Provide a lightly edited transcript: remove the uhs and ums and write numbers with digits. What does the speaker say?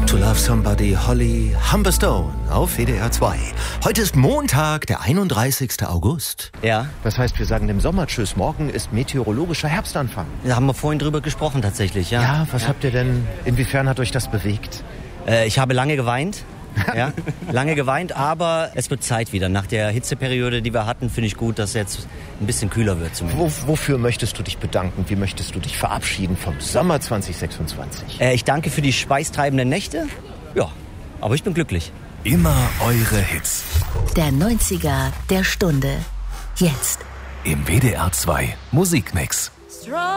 To Love Somebody, Holly Humberstone auf WDR 2. Heute ist Montag, der 31. August. Ja. Das heißt, wir sagen dem Sommer Tschüss. Morgen ist meteorologischer Herbstanfang. Da haben wir vorhin drüber gesprochen tatsächlich, ja. Ja, was habt ihr denn, inwiefern hat euch das bewegt? Ich habe lange geweint. Ja, lange geweint, aber es wird Zeit wieder. Nach der Hitzeperiode, die wir hatten, finde ich gut, dass es jetzt ein bisschen kühler wird zumindest. Wofür möchtest du dich bedanken? Wie möchtest du dich verabschieden vom Sommer 2026? Ich danke für die schweißtreibenden Nächte. Ja, aber ich bin glücklich. Immer eure Hits. Der 90er der Stunde. Jetzt. Im WDR 2 Musikmix.